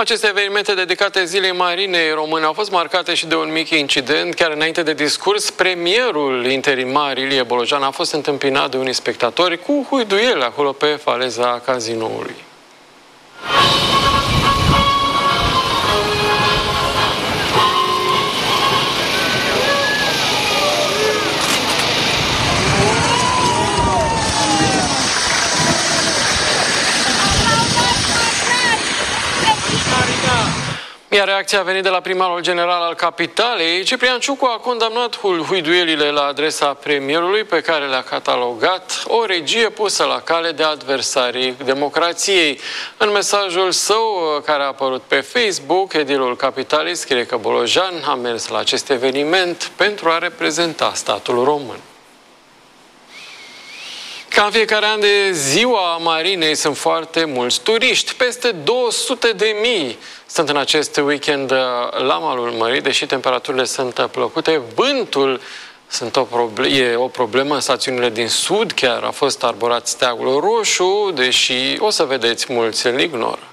Aceste evenimente dedicate Zilei Marinei Române au fost marcate și de un mic incident. Chiar înainte de discurs, premierul interimar Ilie Bolojan a fost întâmpinat de unii spectatori cu huiduieli acolo pe faleza cazinoului. Iar reacția a venit de la primarul general al capitalei. Ciprian Ciucu a condamnat huiduielile la adresa premierului, pe care le-a catalogat o regie pusă la cale de adversarii democrației. În mesajul său, care a apărut pe Facebook, edilul capitalei scrie că Bolojan a mers la acest eveniment pentru a reprezenta statul român. Ca în fiecare an de Ziua Marinei sunt foarte mulți turiști. Peste 200.000 sunt în acest weekend la malul mării, deși temperaturile sunt plăcute. Vântul e o problemă în stațiunile din sud, chiar a fost arborat steagul roșu, deși o să vedeți mulți îl ignoră.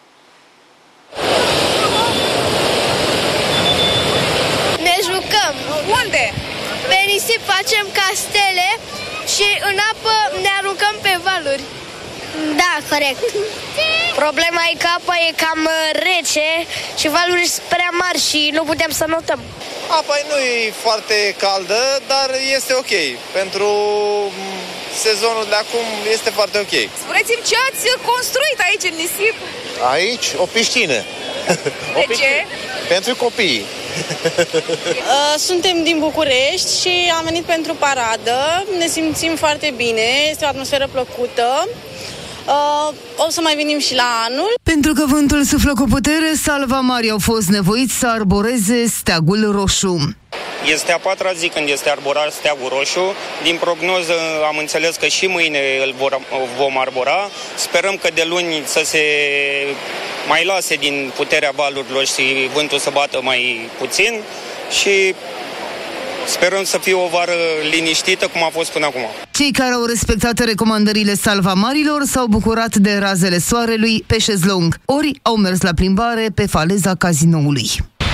Ne jucăm. Unde? Pe nisip facem castele și în apă ne aruncăm pe valuri. Da, corect. Problema e că apa e cam rece și valurile sunt prea mari și nu putem să notăm. Apa nu e foarte caldă, dar este ok. Pentru sezonul de acum este foarte ok. Spuneți-mi ce ați construit aici în nisip? Aici o piscină. De ce? Pentru copii. Suntem din București și am venit pentru paradă. Ne simțim foarte bine, este o atmosferă plăcută. O să mai venim și la anul. Pentru că vântul suflă cu putere, salvamarii au fost nevoiți să arboreze steagul roșu. Este a patra zi când este arborat steagul roșu. Din prognoză am înțeles că și mâine îl vom arbora. Sperăm că de luni să se mai lase din puterea valurilor și vântul să bată mai puțin și sperăm să fie o vară liniștită, cum a fost până acum. Cei care au respectat recomandările salvamarilor s-au bucurat de razele soarelui pe șezlong, ori au mers la plimbare pe faleza cazinoului.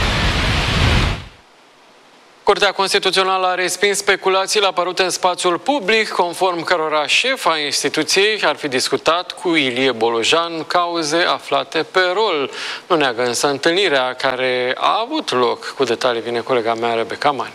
Curtea Constituțională a respins speculațiile apărute în spațiul public, conform cărora șefa instituției ar fi discutat cu Ilie Bolojan cauze aflate pe rol. Nu neagă însă întâlnirea care a avut loc. Cu detalii vine colega mea, Rebecca Manea.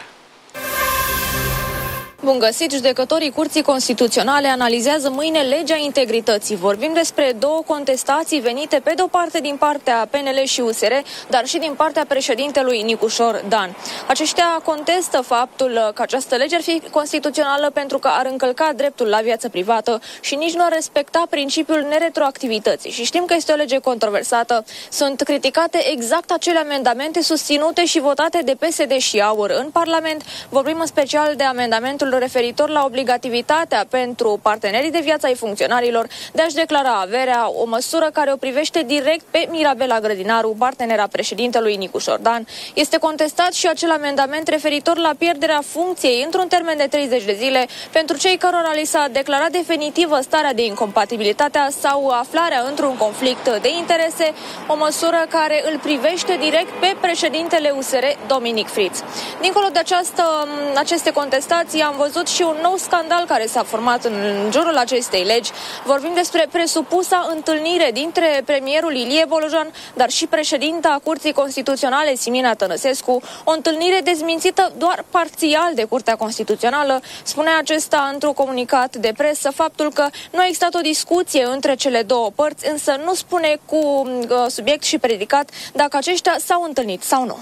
Bun găsit, judecătorii Curții Constituționale analizează mâine legea integrității. Vorbim despre două contestații venite pe de-o parte din partea PNL și USR, dar și din partea președintelui Nicușor Dan. Aceștia contestă faptul că această lege ar fi constituțională pentru că ar încălca dreptul la viață privată și nici nu ar respecta principiul neretroactivității. Și știm că este o lege controversată. Sunt criticate exact acele amendamente susținute și votate de PSD și AUR în Parlament. Vorbim în special de amendamentul referitor la obligativitatea pentru partenerii de viață ai funcționarilor de a-și declara averea, o măsură care o privește direct pe Mirabela Grădinaru, partenera președintelui Nicușor Dan. Este contestat și acel amendament referitor la pierderea funcției într-un termen de 30 de zile pentru cei cărora li s-a declarat definitivă starea de incompatibilitate sau aflarea într-un conflict de interese, o măsură care îl privește direct pe președintele USR, Dominic Friț. Dincolo de aceste contestații, am văzut și un nou scandal care s-a format în jurul acestei legi. Vorbim despre presupusa întâlnire dintre premierul Ilie Bolojan, dar și președinta Curții Constituționale, Simina Tănăsescu, o întâlnire dezmințită doar parțial de Curtea Constituțională. Spunea acesta într-un comunicat de presă faptul că nu a existat o discuție între cele două părți, însă nu spune cu subiect și predicat dacă aceștia s-au întâlnit sau nu.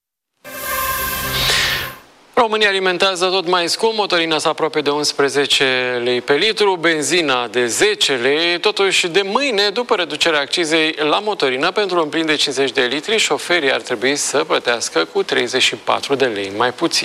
România alimentează tot mai scump, motorina s-a apropie de 11 lei pe litru, benzina de 10 lei, totuși de mâine, după reducerea accizei la motorină pentru un plin de 50 de litri, șoferii ar trebui să plătească cu 34 de lei mai puțin.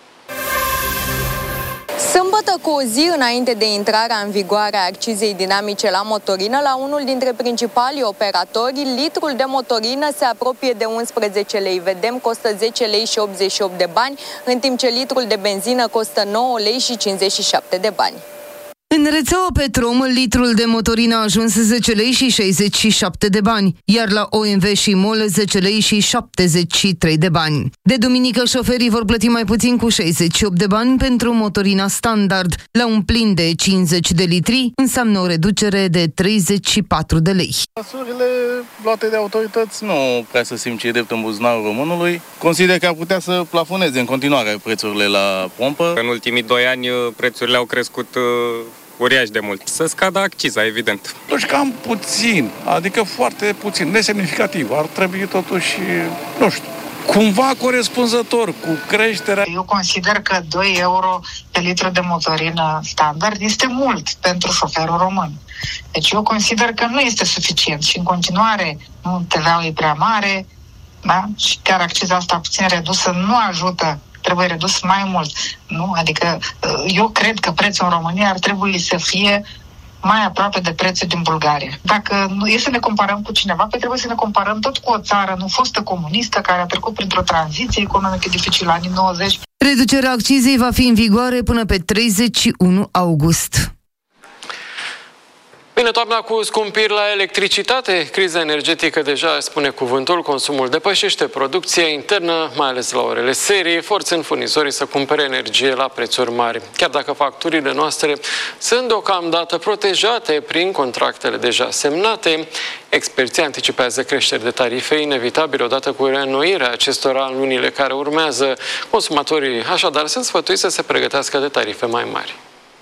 Sâmbătă, cu o zi înainte de intrarea în vigoare a accizei dinamice la motorină, la unul dintre principalii operatori, litrul de motorină se apropie de 11 lei. Vedem, costă 10 lei și 88 de bani, în timp ce litrul de benzină costă 9 lei și 57 de bani. În În rețeaua Petrom, litrul de motorină a ajuns 10 lei și 67 de bani, iar la OMV și MOL 10 lei și 73 de bani. De duminică, șoferii vor plăti mai puțin cu 68 de bani pentru motorina standard. La un plin de 50 de litri înseamnă o reducere de 34 de lei. Măsurile luate de autorități nu prea să simt ce e drept în buzunarul românului. Consider că ar putea să plafoneze în continuare prețurile la pompă. În ultimii 2 ani prețurile au crescut uriaș de mult. Să scadă acciza, evident. Totuși cam puțin, adică foarte puțin, nesemnificativ. Ar trebui totuși, nu știu, cumva corespunzător cu creșterea. Eu consider că 2 euro pe litru de motorină standard este mult pentru șoferul român. Deci eu consider că nu este suficient și în continuare TVA-ul e prea mare, da? Și chiar acciza asta puțin redusă nu ajută, trebuie redus mai mult. Nu? Adică eu cred că prețul în România ar trebui să fie mai aproape de prețul din Bulgaria. Dacă nu e să ne comparăm cu cineva, pe trebuie să ne comparăm tot cu o țară nu fostă comunistă care a trecut printr-o tranziție economică dificilă anii 90. Reducerea accizei va fi în vigoare până pe 31 august. Vine toamna cu scumpiri la electricitate. Criza energetică deja spune cuvântul. Consumul depășește producția internă, mai ales la orele serii, forțând furnizorii să cumpere energie la prețuri mari. Chiar dacă facturile noastre sunt deocamdată protejate prin contractele deja semnate, experții anticipează creșteri de tarife inevitabile odată cu reînnoirea acestora în lunile care urmează. Consumatorii așadar sunt sfătuiți să se pregătească de tarife mai mari.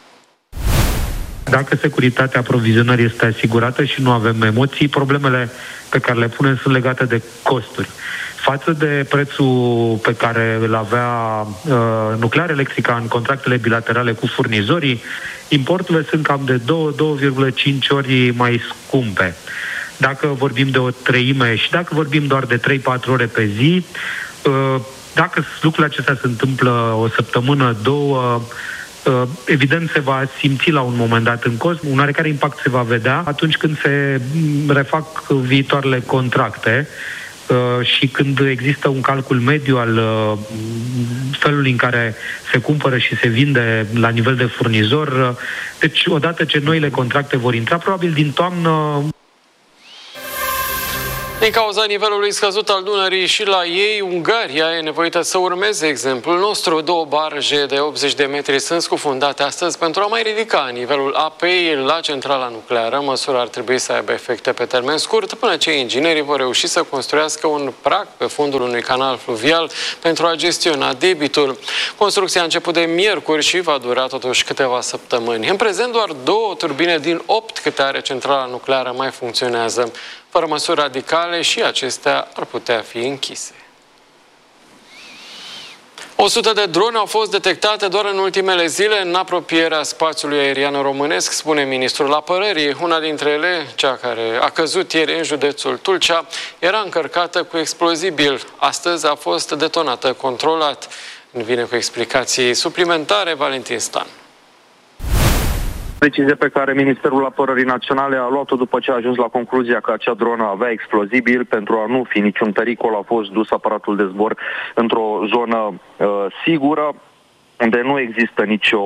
Dacă securitatea aprovizionării este asigurată și nu avem emoții, problemele pe care le punem sunt legate de costuri. Față de prețul pe care îl avea Nuclear Electrica în contractele bilaterale cu furnizorii, importurile sunt cam de 2,5 ori mai scumpe. Dacă vorbim de o treime și dacă vorbim doar de 3-4 ore pe zi, dacă lucrurile acestea se întâmplă o săptămână, 2, evident se va simți la un moment dat în cost, un oarecare impact se va vedea atunci când se refac viitoarele contracte și când există un calcul mediu al felului în care se cumpără și se vinde la nivel de furnizor. Deci, odată ce noile contracte vor intra, probabil din toamnă. Din cauza nivelului scăzut al Dunării și la ei, Ungaria e nevoită să urmeze exemplul nostru. 2 barje de 80 de metri sunt scufundate astăzi pentru a mai ridica nivelul apei la centrala nucleară. Măsura ar trebui să aibă efecte pe termen scurt, până ce inginerii vor reuși să construiască un prag pe fundul unui canal fluvial pentru a gestiona debitul. Construcția a început de miercuri și va dura totuși câteva săptămâni. În prezent, doar 2 turbine din 8 câte are centrala nucleară mai funcționează. Fără măsuri radicale și acestea ar putea fi închise. 100 de drone au fost detectate doar în ultimele zile în apropierea spațiului aerian românesc, spune ministrul apărării. Una dintre ele, cea care a căzut ieri în județul Tulcea, era încărcată cu explozibil. Astăzi a fost detonată controlat. Vine cu explicații suplimentare Valentin Stan. Decizie pe care Ministerul Apărării Naționale a luat-o după ce a ajuns la concluzia că acea dronă avea explozibil. Pentru a nu fi niciun pericol, a fost dus aparatul de zbor într-o zonă sigură, unde nu există nicio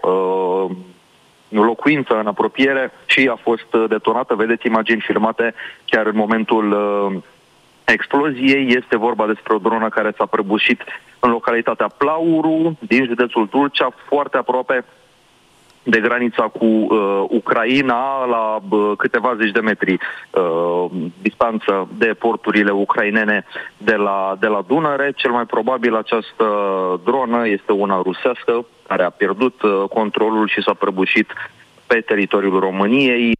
locuință în apropiere și a fost detonată. Vedeți imagini filmate chiar în momentul exploziei. Este vorba despre o dronă care s-a prăbușit în localitatea Plauru, din județul Tulcea, foarte aproape de granița cu Ucraina, la câteva zeci de metri distanță de porturile ucrainene de la Dunăre. Cel mai probabil această dronă este una rusească care a pierdut controlul și s-a prăbușit pe teritoriul României.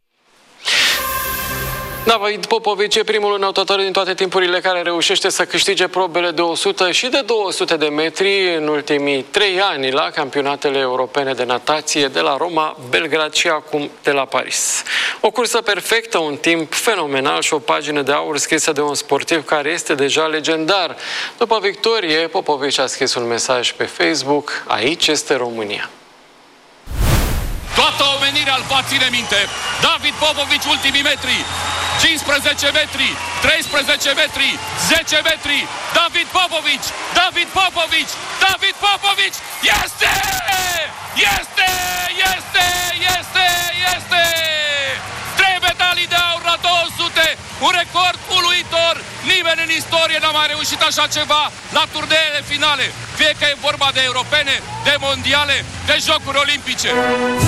David Popovici e primul înălțător din toate timpurile care reușește să câștige probele de 100 și de 200 de metri în ultimii 3 ani la campionatele europene de natație de la Roma, Belgrad și acum de la Paris. O cursă perfectă, un timp fenomenal și o pagină de aur scrisă de un sportiv care este deja legendar. După victorie, Popovici a scris un mesaj pe Facebook: aici este România. Toată omenirea îl va ține minte. David Popovici, ultimii metri. 15 metri, 13 metri, 10 metri, David Popovici, David Popovici, David Popovici, este! Este! Este! Este! Este! 3 medalii de aur la 200, un record uluitor, nimeni în istorie n-a mai reușit așa ceva la turneele finale, fie că e vorba de europene, de mondiale, de jocuri olimpice.